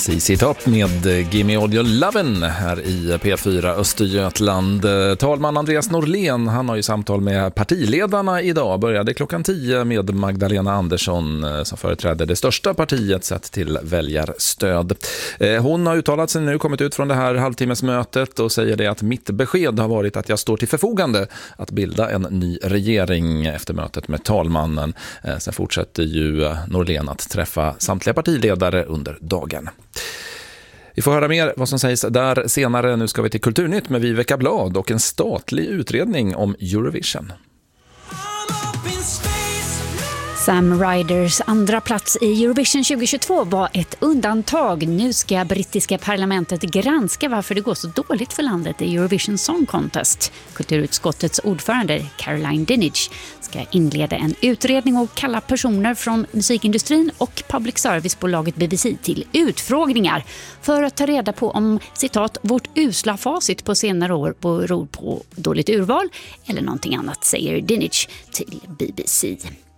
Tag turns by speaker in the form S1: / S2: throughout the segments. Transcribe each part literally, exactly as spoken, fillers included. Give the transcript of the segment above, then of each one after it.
S1: C C Top med Gimme All Your Lovin' här i P fyra Östergötland. Talman Andreas Norlén, han har ju samtal med partiledarna idag. Började klockan tio med Magdalena Andersson som företräder det största partiet sett till väljarstöd. Hon har uttalat sig nu, kommit ut från det här halvtimmesmötet och säger det att mitt besked har varit att jag står till förfogande att bilda en ny regering efter mötet med talmannen. Sen fortsätter ju Norlén att träffa samtliga partiledare under dagen. Vi får höra mer vad som sägs där senare. Nu ska vi till Kulturnytt med Viveka Blad och en statlig utredning om Eurovision.
S2: Sam Ryders andra plats i Eurovision tjugohundratjugotvå var ett undantag. Nu ska brittiska parlamentet granska varför det går så dåligt för landet i Eurovision Song Contest. Kulturutskottets ordförande Caroline Dinenage ska inleda en utredning och kalla personer från musikindustrin och public servicebolaget B B C till utfrågningar för att ta reda på om, citat, vårt usla facit på senare år beror på dåligt urval eller någonting annat, säger Dinenage till B B C.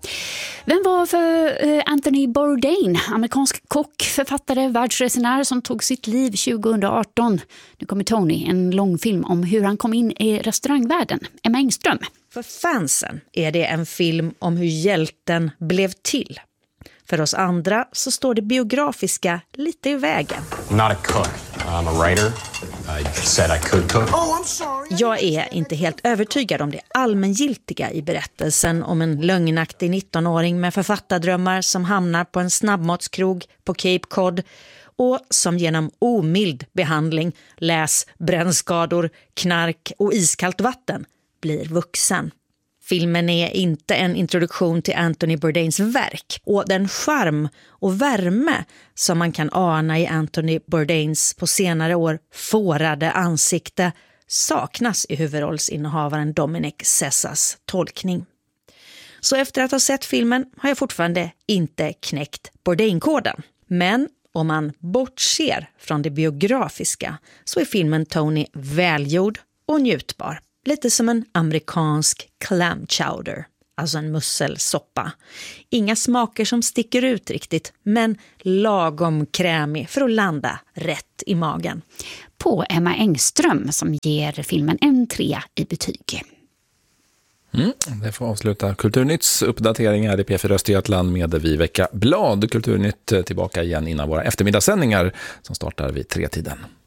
S2: Vem var för Anthony Bourdain, amerikansk kock, författare, världsresenär som tog sitt liv tjugohundraarton? Nu kommer Tony, en långfilm om hur han kom in i restaurangvärlden. Emma Engström.
S3: För fansen är det en film om hur hjälten blev till. För oss andra så står det biografiska lite i vägen.
S4: I'm not a cook. I'm a writer. I said I could cook.
S3: Oh, I'm sorry. Jag är inte helt övertygad om det allmängiltiga i berättelsen om en lögnaktig nittonåring med författardrömmar som hamnar på en snabbmatskrog på Cape Cod och som genom omild behandling, läs, brännskador, knark och iskallt vatten blir vuxen. Filmen är inte en introduktion till Anthony Bourdains verk och den charm och värme som man kan ana i Anthony Bourdains på senare år fårade ansikte saknas i huvudrollsinnehavaren Dominic Sessas tolkning. Så efter att ha sett filmen har jag fortfarande inte knäckt Bourdain-koden. Men om man bortser från det biografiska så är filmen Tony välgjord och njutbar. Lite som en amerikansk clam chowder, alltså en musselsoppa. Inga smaker som sticker ut riktigt, men lagom krämig för att landa rätt i magen.
S2: På Emma Engström som ger filmen en trea i betyg.
S1: Mm, det får avsluta Kulturnytts uppdatering här i P fyra Östergötland med Viveka Blad. Kulturnytt tillbaka igen innan våra eftermiddagssändningar som startar vid tre tiden.